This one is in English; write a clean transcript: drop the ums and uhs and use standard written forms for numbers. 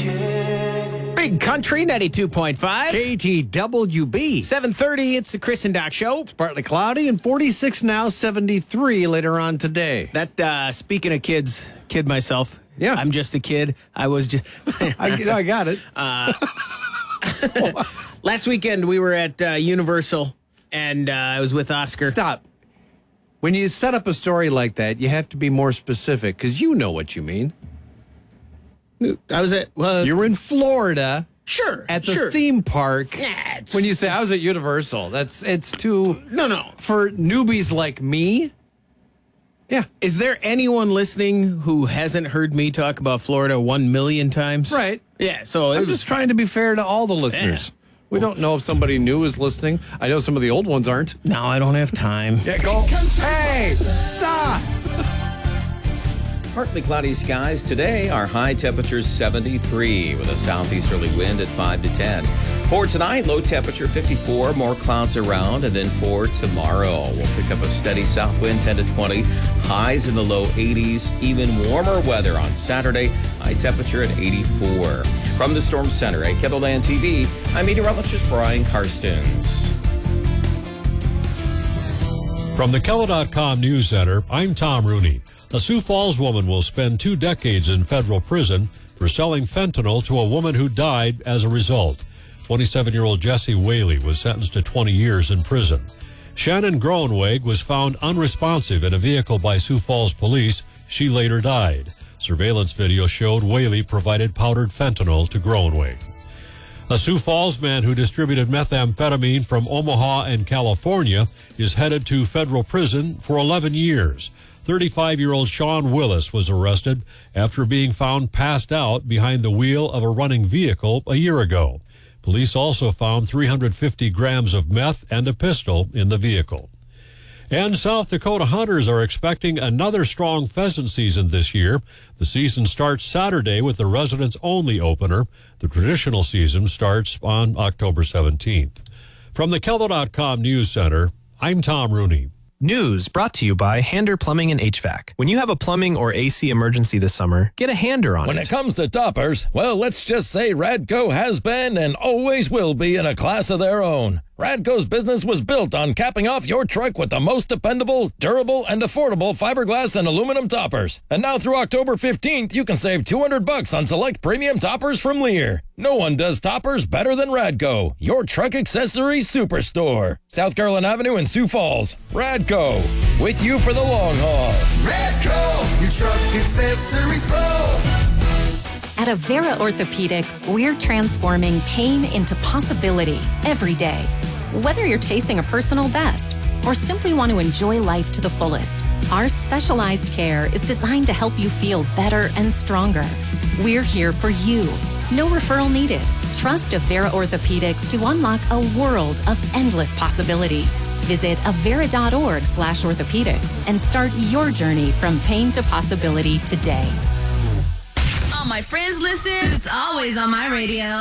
Big Country 92.5. KTWB. 7:30, it's the Chris and Doc Show. Partly cloudy and 46 now, 73 later on today. That, speaking of kids, kid myself. Yeah. I'm just a kid. I was just... I got it. Last weekend, we were at Universal, and I was with Oscar. Stop. When you set up a story like that, you have to be more specific, because you know what you mean. I was at... Well, you were in Florida. Sure. At the theme park. Yeah, when you say, I was at Universal, it's too... No. For newbies like me... Yeah. Is there anyone listening who hasn't heard me talk about Florida 1 million times? Right. Yeah, so... I'm just trying to be fair to all the listeners. Yeah. We don't know if somebody new is listening. I know some of the old ones aren't. No, I don't have time. Yeah, go. Hey, stop. Partly cloudy skies today. Our high temperature 73 with a southeasterly wind at 5 to 10. For tonight, low temperature 54, more clouds around. And then for tomorrow, we'll pick up a steady south wind 10 to 20. Highs in the low 80s. Even warmer weather on Saturday. High temperature at 84. From the Storm Center at KENOLAND TV, I'm meteorologist Brian Karstens. From the KELO.com News Center, I'm Tom Rooney. A Sioux Falls woman will spend 2 decades in federal prison for selling fentanyl to a woman who died as a result. 27-year-old Jessie Whaley was sentenced to 20 years in prison. Shannon Groenweg was found unresponsive in a vehicle by Sioux Falls police. She later died. Surveillance video showed Whaley provided powdered fentanyl to Groenweg. A Sioux Falls man who distributed methamphetamine from Omaha and California is headed to federal prison for 11 years. 35-year-old Sean Willis was arrested after being found passed out behind the wheel of a running vehicle a year ago. Police also found 350 grams of meth and a pistol in the vehicle. And South Dakota hunters are expecting another strong pheasant season this year. The season starts Saturday with the residents-only opener. The traditional season starts on October 17th. From the KELO.com News Center, I'm Tom Rooney. News brought to you by Hander Plumbing and HVAC. When you have a plumbing or AC emergency this summer, get a Hander on it. When it comes to toppers, well, let's just say Radco has been and always will be in a class of their own. Radco's business was built on capping off your truck with the most dependable, durable, and affordable fiberglass and aluminum toppers. And now through October 15th, you can save $200 on select premium toppers from Lear. No one does toppers better than Radco, your truck accessories superstore. South Carolina Avenue in Sioux Falls. Radco, with you for the long haul. Radco, your truck accessories pro. At Avera Orthopedics, we're transforming pain into possibility every day. Whether you're chasing a personal best or simply want to enjoy life to the fullest, our specialized care is designed to help you feel better and stronger. We're here for you. No referral needed. Trust Avera Orthopedics to unlock a world of endless possibilities. Visit avera.org/orthopedics and start your journey from pain to possibility today. All my friends listen. It's always on my radio.